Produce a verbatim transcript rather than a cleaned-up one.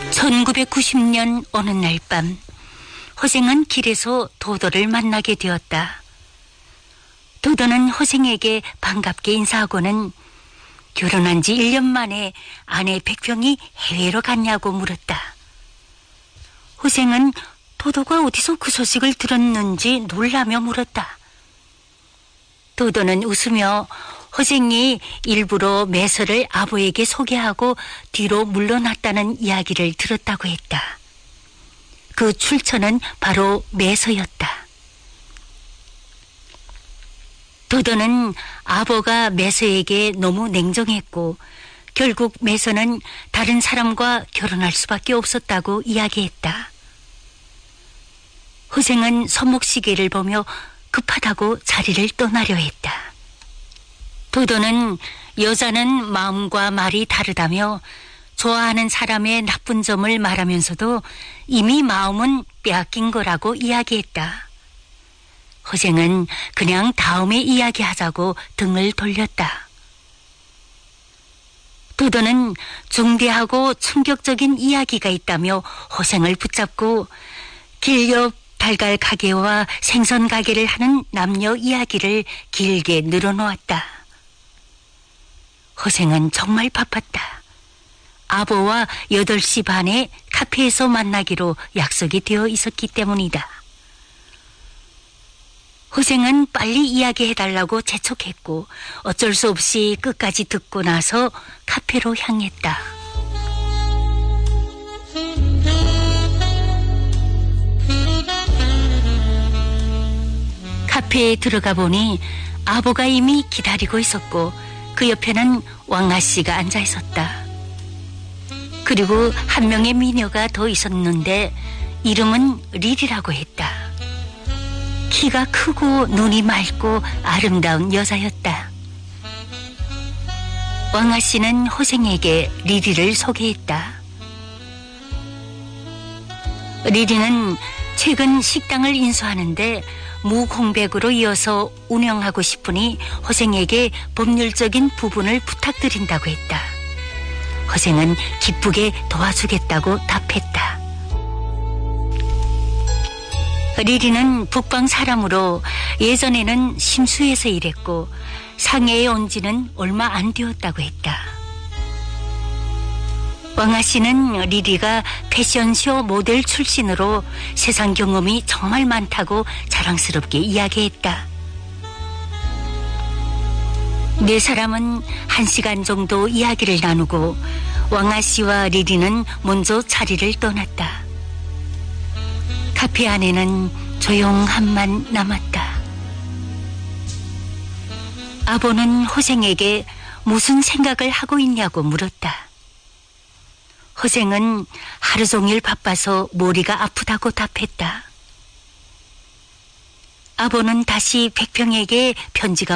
천구백구십 년 어느 날 밤 허생은 길에서 도도를 만나게 되었다. 도도는 허생에게 반갑게 인사하고는 결혼한 지 일 년 만에 아내 백평이 해외로 갔냐고 물었다. 허생은 도도가 어디서 그 소식을 들었는지 놀라며 물었다. 도도는 웃으며 허생이 일부러 매서를 아버에게 소개하고 뒤로 물러났다는 이야기를 들었다고 했다. 그 출처는 바로 매서였다. 도도는 아버가 매서에게 너무 냉정했고 결국 매서는 다른 사람과 결혼할 수밖에 없었다고 이야기했다. 허생은 손목시계를 보며 급하다고 자리를 떠나려 했다. 도도는 여자는 마음과 말이 다르다며 좋아하는 사람의 나쁜 점을 말하면서도 이미 마음은 빼앗긴 거라고 이야기했다. 허생은 그냥 다음에 이야기하자고 등을 돌렸다. 도도는 중대하고 충격적인 이야기가 있다며 허생을 붙잡고 길 옆 달걀 가게와 생선 가게를 하는 남녀 이야기를 길게 늘어놓았다. 허생은 정말 바빴다. 아버와 여덟 시 반에 카페에서 만나기로 약속이 되어 있었기 때문이다. 허생은 빨리 이야기해달라고 재촉했고 어쩔 수 없이 끝까지 듣고 나서 카페로 향했다. 카페에 들어가 보니 아버가 이미 기다리고 있었고 그 옆에는 왕아씨가 앉아 있었다. 그리고 한 명의 미녀가 더 있었는데 이름은 릴이라고 했다. 키가 크고 눈이 맑고 아름다운 여자였다. 왕아씨는 허생에게 리리를 소개했다. 리리는 최근 식당을 인수하는데 무공백으로 이어서 운영하고 싶으니 허생에게 법률적인 부분을 부탁드린다고 했다. 허생은 기쁘게 도와주겠다고 답했다. 리리는 북방 사람으로 예전에는 심수에서 일했고 상해에 온 지는 얼마 안 되었다고 했다. 왕아씨는 리리가 패션쇼 모델 출신으로 세상 경험이 정말 많다고 자랑스럽게 이야기했다. 네 사람은 한 시간 정도 이야기를 나누고 왕아씨와 리리는 먼저 자리를 떠났다. 카페 안에는 조용함만 남았다. 아버는 허생에게 무슨 생각을 하고 있냐고 물었다. 허생은 하루 종일 바빠서 머리가 아프다고 답했다. 아버는 다시 백평에게 편지가